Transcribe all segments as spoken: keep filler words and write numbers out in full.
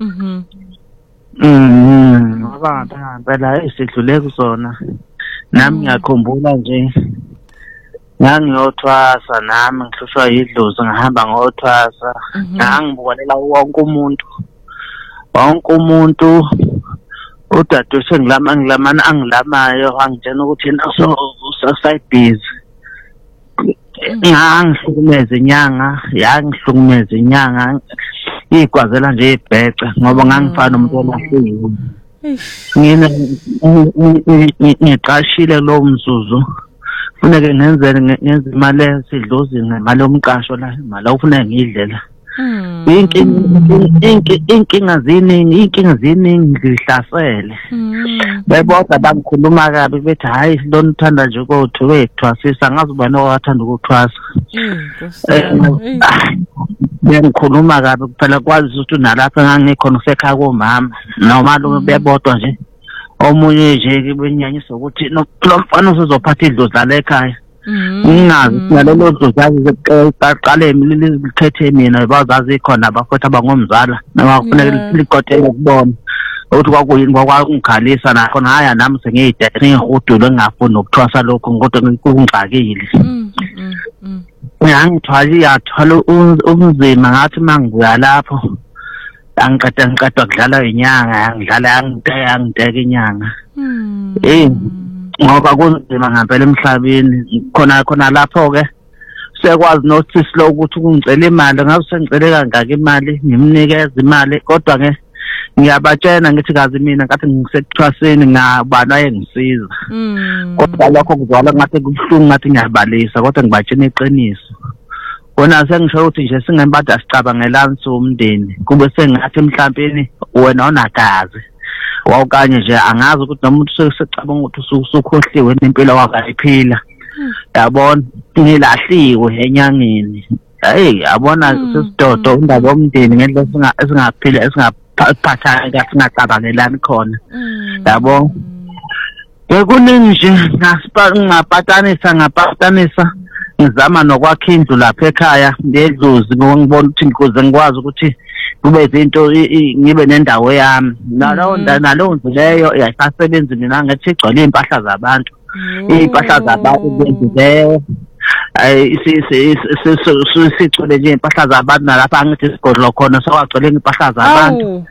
Mhm. Mhm. Ngoba phela isidlule kuzona. Nami ngiyakhumbula nje ngangiyothwasa nami ngihlushwa yidlozi ngihamba ngothwasa. Ngangibonela wonke umuntu. Wonke umuntu udadewethu ngilama ngilamana angilamayo angitshena ukuthi yena so usasayibhizi. Ngangihlukumeza inyanga, yangihlukumeza inyanga ikwazela nje ibhece ngoba ngangifana nomuntu olahlekile. Ngina ngiqashile lo mzuzu. Funeke ngenzele ngenze imali esidlozi ngemali yomqasho la imali ufuna ngiyidlela. Inkinga ziningi, inkinga ziningi ngihlasele. Bebodwa bangikhuluma kabi bethi hayi lona uthanda nje ukuthi wethwasisa ngazi ubani owathanda ukuthwasa. Bengikhuluma kabi kuphela kwazi ukuthi nalapha ngangikhona usekhaya komama noma lo bebodwa nje omunye nje kubenyanyisa ukuthi lo mfana usezophatha idlozi la ekhaya. Ngingazi nalelo dlozi zaqale likhethe mina bazazi khona abafowethu abangomzala nabafuneka liqotele kubona ukuthi kwakuyini kwakwangikhalisa nakhona haya nami sengiyidede ngihudule ngingafuni ukuthwasa lokho kodwa kungixakile. Ngangithwala yathwala umzima ngathi mangibuya lapho angiqeda ngiqeda kudlala inyanga ngidlala yangideka inyanga. Eh ngoba kunzima ngempela emhlabeni khona khona lapho ke sekwazi notice lo ukuthi ungicela imali ngabe sengicele kangaka imali ngimnikeza imali kodwa ke ngiyabatshena ngithi kazi mina ngathi ngisekuthwaseni ngabana ayengisiza. Kodwa lokho kuzwala ngathi kubuhlungu ngathi ngiyabalisa kodwa ngibatshena iqiniso. Wona sengisho ukuthi nje singembada sicabangelana somndeni kube sengathi emhlambeni wena onagazi. Wawukanye nje angazi ukuthi nomuntu sesecabanga ukuthi usukhohliwe nempilo wakayiphila. Yabona ngilahliwe enyangeni. Hey yabona sesidodo indaba yomndeni ngendlela esingaphila esingaphathana kahle singacabangelani khona. Yabo bekuningi nje ngapatanisa ngapatanisa ngizama nokwakha indlu lapha ekhaya ndedlozi ngibona ukuthi ngikuze ngikwazi ukuthi kube izinto ngibe nendawo yami nalo nalo ndlu leyo yayisasebenzi mina ngathi igcwele impahla zabantu impahla zabantu benzileyo ay sicole nje impahla zabantu nalapha ngithi isigodlo khona sokwagcwele impahla zabantu.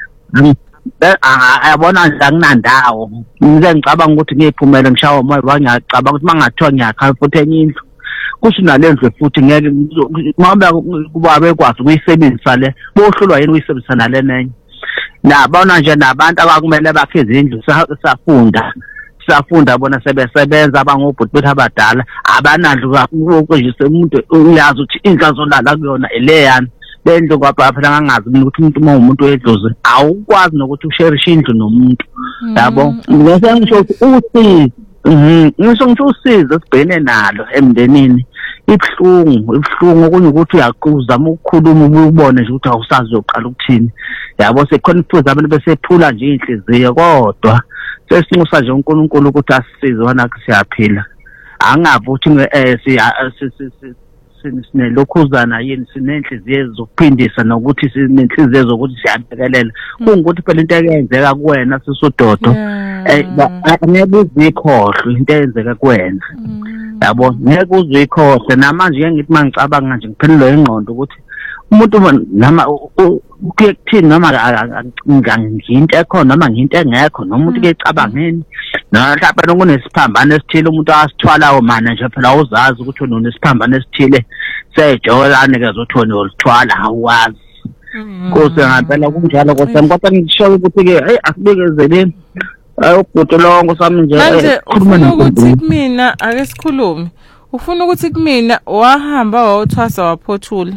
Ayabona nje anginandawo ngize ngicabanga ukuthi ngiyiphumele ngishawa umoya wangiyacabanga ukuthi mangathiwa ngiyakha futhi enye indlu kusho nalendlu futhi ngeke ngoba kuba bekwazi ukuyisebenzisa le bohlulwa yini ukuyisebenzisa nalenenye. Nabona nje nabantu abakumele bakhe izindlu safunda safunda bona sebesebenza abangobhuti bethu abadala abanandlu ukujise umuntu uyazi ukuthi indlu azolala kuyona eleyana lendlu kwapha phela ngangazi ukuthi umuntu uma umuntu wedlozi awukwazi nokuthi usherishe indlu nomuntu. Yabo ngeke ngisho ukuthi mhm ngisho ngisho usizo sibhene nalo emndenini ibhlungu ibhlungu okunye ukuthi uyaquzama ukukhuluma ubone nje ukuthi awusazi uqala ukuthini. Yabo seconfuse abantu besephula nje inhliziyo kodwa sesinxusa nje uNkulunkulu ukuthi asisize wona siyaphila. Angavu ukuthi eh sinelokhuzana yini sinenhliziyo zokuphindisa nokuthi sinenhliziyo zokuthi siyabekelela kungukuthi phela into eyenzeka kuwena sisudodo eh ngeke uzikhohle into eyenzeka kuwena. Yabo ngeke uzikhohle namanje ngeke ngithi mangicabanga nje ngiphelelwe ingqondo ukuthi umuntu nama kuye kuthini noma nginto ekhona noma nginto engekho noma umuntu kecabangeni mhlawumbe nokunesiphambano esithile umuntu asithwalayo mana nje phela uzazi ukuthi unesiphambano esithile sejolane ke zothoni olithwala awazi. Kuse ngempela kunjalo kodwa kodwa ngisho ukuthi ke hey asibekezeleni ubhuti lonke sami nje khuluma ukuthi kumina ake sikhulume ufuna ukuthi kumina wahamba wayothwasa waphothula.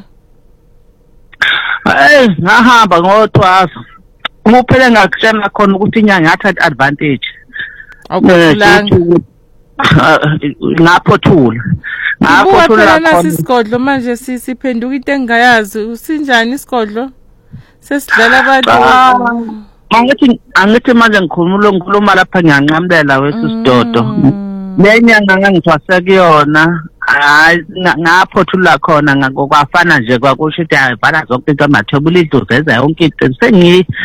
Hey ngahamba ngothwasa kuphela ngakutshela khona ukuthi inyanga yathatha advantage awuphulanga ngaphothula ngaphothula nasi isigodlo manje sisiphenduka into engayazi usinjani isigodlo sesidlala abantu. Angithi angithi manje ngikhuluma ngikhuluma lapha ngiyanqamlela wethu sidodo lenyanga ngangithwase kuyona hayi ngaphothula khona ngokwafana nje kwakusho ukuthi ayibhala zonke into amathebula idlozi eza yonke into sengi